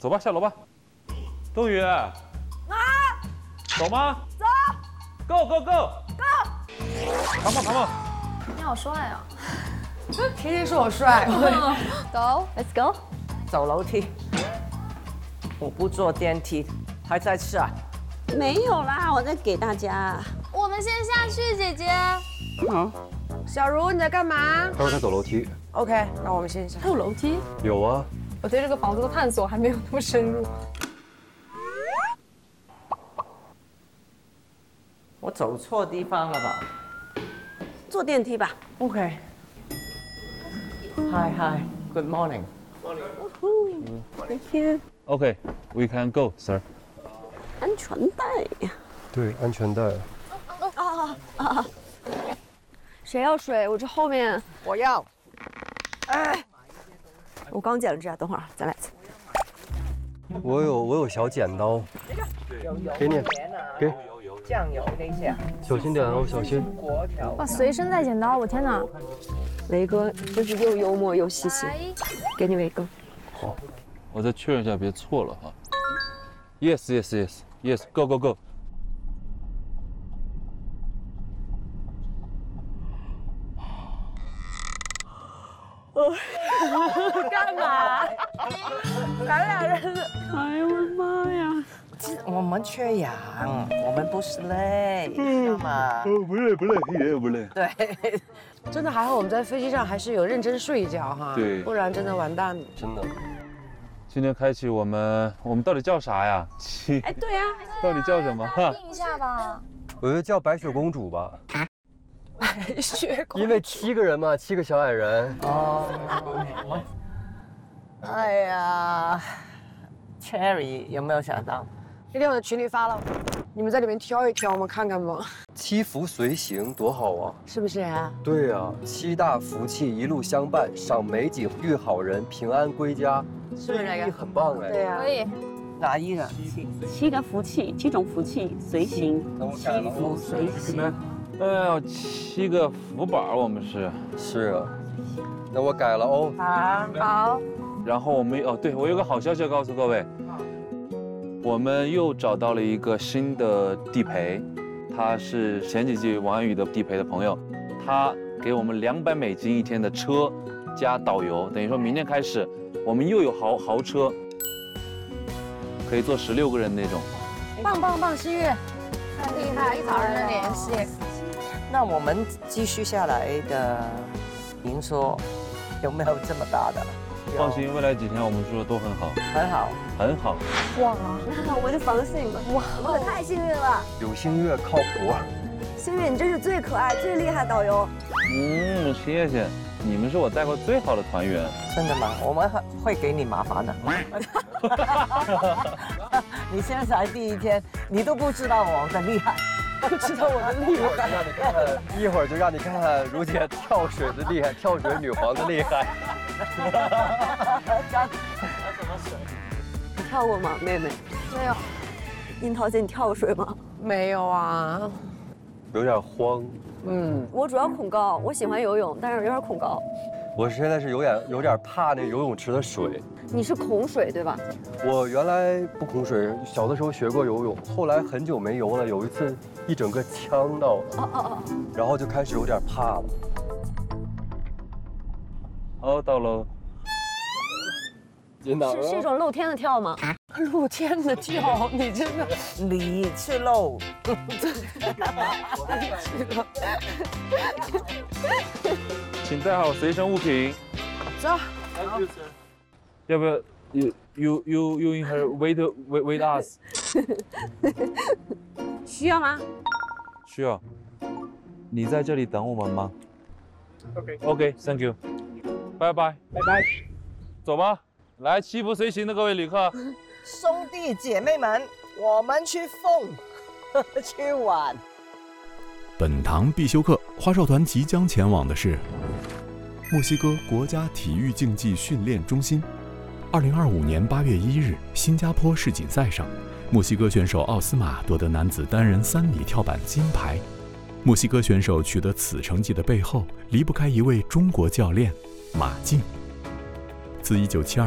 走吧，下楼吧。冬雨。啊。走吗？ 走。 Go go go。Come on come on。 你好帅啊！ 天天说我帅。 Go Let's go。 走楼梯。我不坐电梯，还在吃啊？ 没有啦，我在给大家。 我们先下去，姐姐。 好。 小茹你在干嘛？ 他说他走楼梯。 OK，那我们先下。 还有楼梯？ 有啊。 我对这个房子的探索还没有那么深入。 我走错地方了吧？ 坐电梯吧。 OK。Hi, good morning. Thank you. OK, we can go, sir. 安全带呀。 对，安全带。 谁要水？我这后面。 我要。 哎，我刚捡了这，等会儿咱来一次。 我有小剪刀，给你，给。 酱油那些。 小心点哦，小心。 哇，随身带剪刀，我天哪！ 维哥真是又幽默又细心，给你维哥。 好，我再确认一下，别错了哈。Yes, go go go。 干嘛？咱俩人，哎呦我的妈呀！ 我们缺氧，我们不是累，知道吗？ 不累，也不累。 对， 真的还好，我们在飞机上还是有认真睡一觉哈， 对， 不然真的完蛋了。 真的。 今天开启我们到底叫啥呀？ 哎，对呀， 到底叫什么？ 定一下吧。 我觉得叫白雪公主吧。 白雪公主。 因为7个人嘛，7个小矮人。 哦。哎呀 ，Cherry 有没有想到？ 那天我在群里发了，你们在里面挑一挑，我们看看吧。 7福随行多好啊！ 是不是啊？ 对呀，7大福气一路相伴，赏美景遇好人，平安归家， 是不是这个？ 很棒哎。 对呀。 可以。 哪一个 ？7个福气，7种福气随行，7福随行。 哎呦，7个福宝，我们是。 是啊。那我改了哦。 好。 然后我们对，我有个好消息要告诉各位。我们又找到了一个新的地陪，他是前几季王安宇的地陪的朋友，他给我们200美金一天的车加导游，等于说明天开始我们又有豪车，可以坐16个人那种。 棒，新月， 太厉害，找人的联系。 那我们继续下来的营收有没有这么大的？ 放心，未来几天我们说的都很好， 很好， 很好。 哇， 那我就放心了。哇，我可太幸运了。 有星月靠谱。 星月，你真是最可爱、最厉害导游。 谢谢，你们是我带过最好的团员。 真的吗？我们会给你麻烦的。你现在才第1天，你都不知道我的厉害。 不知道我的厉害。 让你看看，一会儿就让你看看如姐跳水的厉害，跳水女皇的厉害。 你跳过吗，妹妹？ 没有。 樱桃姐，你跳过水吗？ 没有啊。 有点慌。 我主要恐高，我喜欢游泳，但是有点恐高。 我现在是有点怕那游泳池的水。 你是恐水对吧？ 我原来不恐水，小的时候学过游泳，后来很久没游了，有一次一整个呛到了，然后就开始有点怕了。 到了。 是一种露天的跳吗？ 露天的跳，你真的。 你吃肉。 请带好随身物品。 走。 要不要 you in her wait us？ 需要吗？ 需要。你在这里等我们吗 ？OK，Thank you。拜拜。走吧，来7福随行的各位旅客。 兄弟姐妹们，我们去去玩。 本堂必修课，花少团即将前往的是墨西哥国家体育竞技训练中心。2025年8月1日，新加坡世锦赛上，墨西哥选手奥斯马夺得男子单人3米跳板金牌。墨西哥选手取得此成绩的背后，离不开一位中国教练马竞。自1972